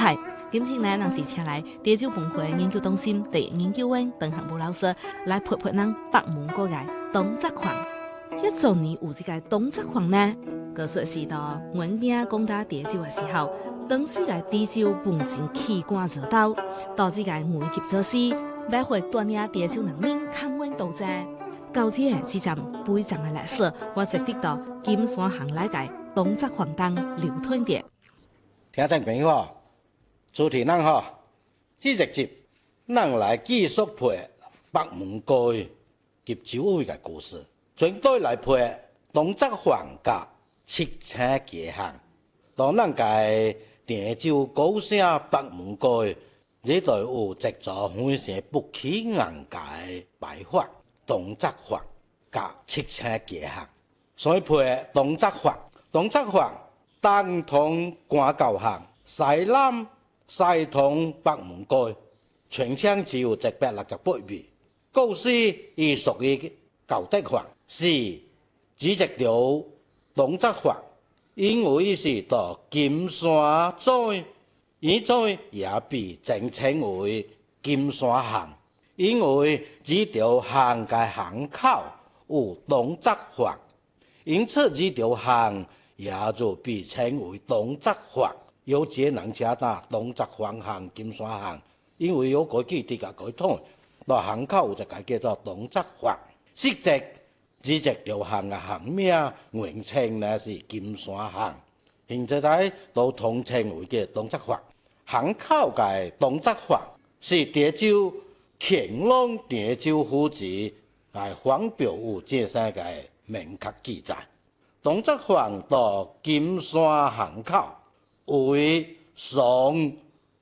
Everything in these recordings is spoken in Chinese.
彩。今次呢，若是请来潮州文化研究中心第一研究员邓行武老师来陪陪咱北门过来东泽坊。一早年有这个东泽坊呢，个说是到原兵攻打潮州的时候，当时个潮州本身器官热岛，到这个危急之时，买回锻炼潮州人民抗温斗灾。到这这站非常的历史，我直直到金山巷来个东泽坊当流传着。 听众朋友，主持人好，这一集咱来继续陪北门过及九位的故事，全队来陪东泽坊甲七星街巷。当咱个潮州高声北门过，这度有一座非常不起眼界摆法。东泽坊甲七星街巷，所以配东泽坊。东泽坊东通官教巷，西南西通北门街，全乡只有168米。故事伊属于旧德坊，是只一条东泽坊，因为伊是到金山咀，现在也被简称为金山巷。因为这条巷的巷口有东泽坊，因此这条巷也就被称为东泽坊。有些人车打东泽坊巷、金山巷，因为有改记伫甲改统，到巷口有一个叫做东泽坊。实际这一条巷的巷名原称呢是金山巷，现在都统称为叫东泽坊。巷口的东泽坊是潮州乾隆潮州府志来发表有这三个明确记载。东泽坊到金山巷口为上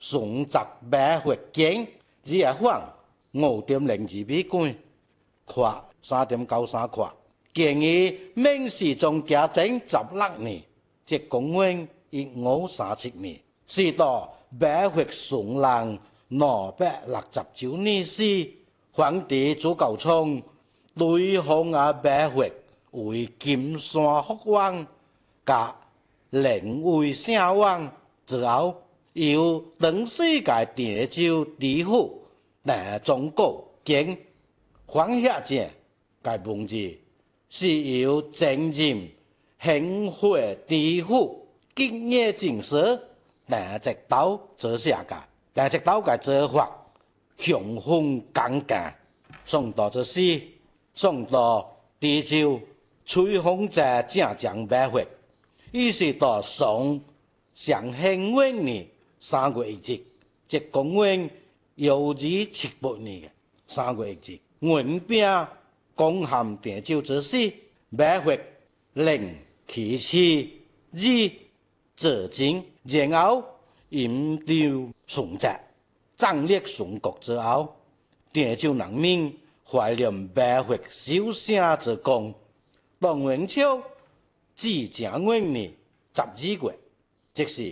10百月间，只个坊5.02米宽，宽3.93宽。建于明世宗嘉靖16年，即公元1537年，是到百月顺人269年时，皇帝朱厚熜对封百月为金山福王，甲另为圣王之后，由当时个潮州知府总国经翻写者个文字，是由前任兴会知府金业正史直刀所写个。但这道个做法雄风刚劲，送到这时，送到潮州吹风者正将百月，于是到宋上兴元年3月1日，即公元1278年3月1日，援兵攻陷潮州之时，百月令其妻以自尽，然后引流顺泽，战略顺国之后，潮州人民怀念百月守城之功。唐元朝至正元年12月，即是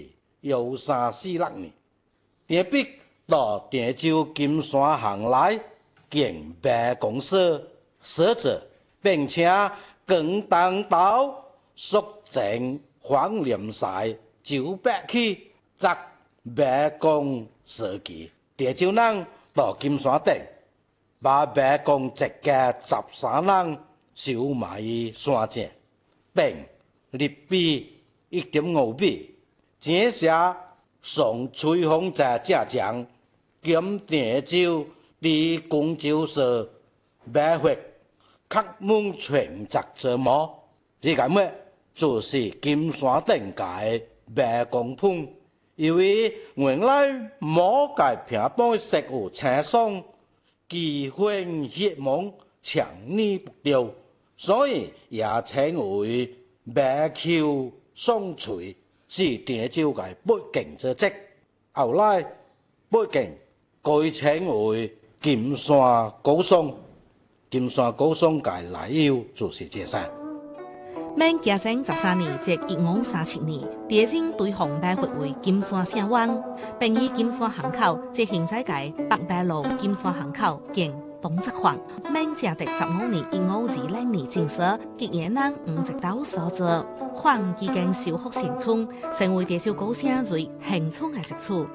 1346年，特别到潮州金山巷内建白公司设置，并且更当到肃正黄廉赛900起，则白公设计，潮州人到金山顶，把白公一家13人收埋于山井，并立碑1.5米，写下宋吹风者正将兼潮州离广州市白月刻满全集之墓，这个么就是金山顶界白公pun因为原来某个平板石有青松，奇幻血梦，强力不掉，所以也称为白丘松锤，是潮州的北境之迹。后来北境改称为金山高松，金山高松的来由就是这些。 明嘉靖13年，即1537年，潮州对洪白月为金山圣王，并以金山巷口即现在嘅北白路金山巷口建东泽坊。明嘉定15年1520年正式，吉野人吴直道所造，坊已经修复成村，成为潮州高声最恒春嘅一处。